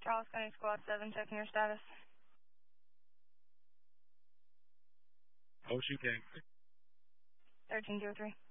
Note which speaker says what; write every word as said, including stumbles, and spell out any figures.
Speaker 1: Charles County Squad seven, checking your status.
Speaker 2: Ocean King.
Speaker 1: thirteen zero three.